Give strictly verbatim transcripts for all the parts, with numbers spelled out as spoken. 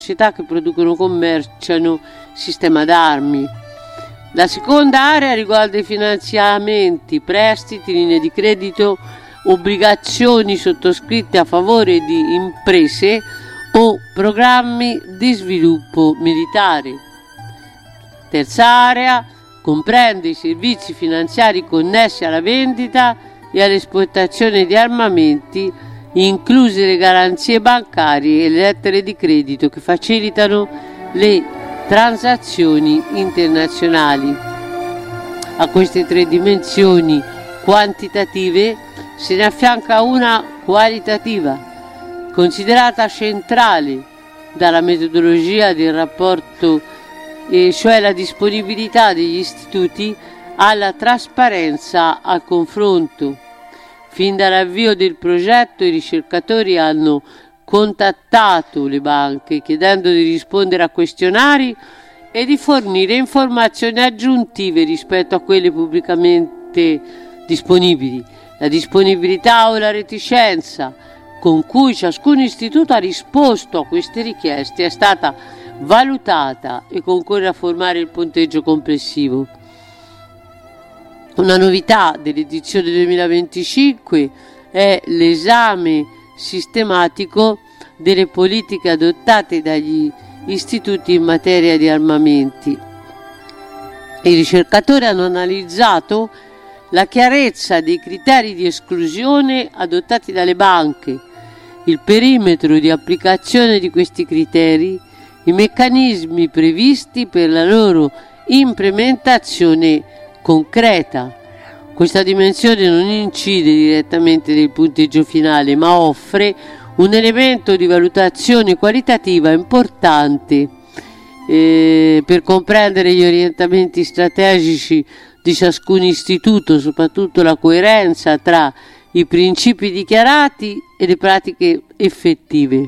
società che producono, commerciano sistema d'armi. La seconda area riguarda i finanziamenti, prestiti, linee di credito, obbligazioni sottoscritte a favore di imprese o programmi di sviluppo militare. Terza area comprende i servizi finanziari connessi alla vendita e all'esportazione di armamenti, incluse le garanzie bancarie e le lettere di credito che facilitano le transazioni internazionali. A queste tre dimensioni quantitative se ne affianca una qualitativa, considerata centrale dalla metodologia del rapporto, e cioè la disponibilità degli istituti alla trasparenza, al confronto. Fin dall'avvio del progetto i ricercatori hanno contattato le banche chiedendo di rispondere a questionari e di fornire informazioni aggiuntive rispetto a quelle pubblicamente disponibili. La disponibilità o la reticenza con cui ciascun istituto ha risposto a queste richieste è stata valutata e concorre a formare il punteggio complessivo. Una novità dell'edizione duemilaventicinque è l'esame sistematico delle politiche adottate dagli istituti in materia di armamenti. I ricercatori hanno analizzato la chiarezza dei criteri di esclusione adottati dalle banche, il perimetro di applicazione di questi criteri, i meccanismi previsti per la loro implementazione concreta. Questa dimensione non incide direttamente nel punteggio finale, ma offre un elemento di valutazione qualitativa importante eh, per comprendere gli orientamenti strategici di ciascun istituto, soprattutto la coerenza tra i principi dichiarati e le pratiche effettive.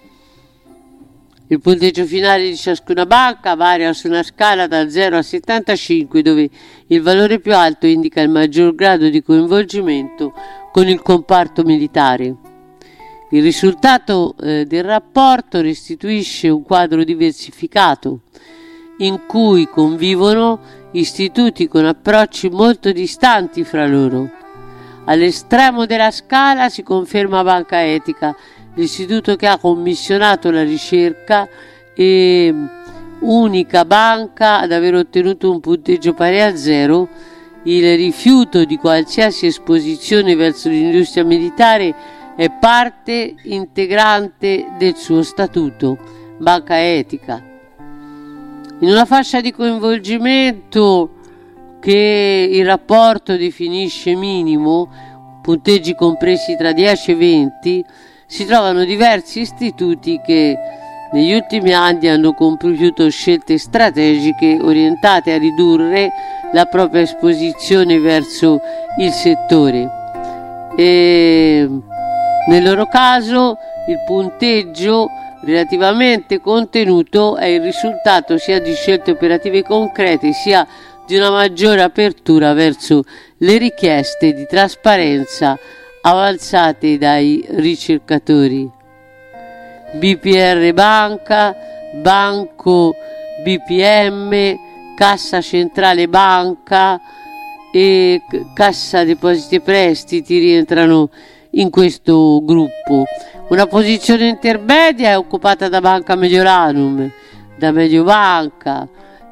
Il punteggio finale di ciascuna banca varia su una scala da zero a settantacinque, dove il valore più alto indica il maggior grado di coinvolgimento con il comparto militare. Il risultato eh, del rapporto restituisce un quadro diversificato, in cui convivono istituti con approcci molto distanti fra loro. All'estremo della scala si conferma Banca Etica, l'istituto che ha commissionato la ricerca e unica banca ad aver ottenuto un punteggio pari a zero. Il rifiuto di qualsiasi esposizione verso l'industria militare è parte integrante del suo statuto. Banca Etica. In una fascia di coinvolgimento che il rapporto definisce minimo, punteggi compresi tra dieci e venti, si trovano diversi istituti che negli ultimi anni hanno compiuto scelte strategiche orientate a ridurre la propria esposizione verso il settore. E nel loro caso il punteggio relativamente contenuto è il risultato sia di scelte operative concrete sia di una maggiore apertura verso le richieste di trasparenza avanzate dai ricercatori. B P R Banca, Banco B P M, Cassa Centrale Banca e Cassa Depositi e Prestiti rientrano in questo gruppo. Una posizione intermedia è occupata da Banca Mediolanum, da Mediobanca,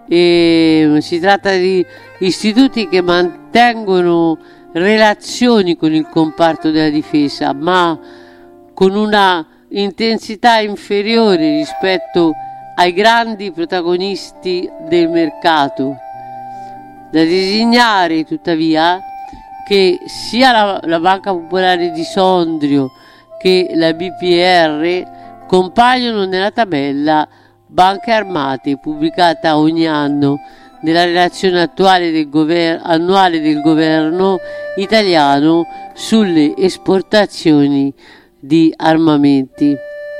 e si tratta di istituti che mantengono relazioni con il comparto della difesa, ma con una intensità inferiore rispetto ai grandi protagonisti del mercato. Da designare tuttavia che sia la, la Banca Popolare di Sondrio che la B P R compaiono nella tabella Banche Armate pubblicata ogni anno nella relazione attuale del gover- annuale del governo italiano sulle esportazioni di armamenti.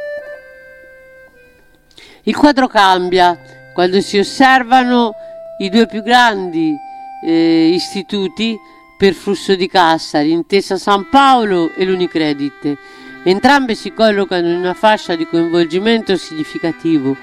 Il quadro cambia quando si osservano i due più grandi eh, istituti per flusso di cassa, l'Intesa San Paolo e l'Unicredit. Entrambe si collocano in una fascia di coinvolgimento significativo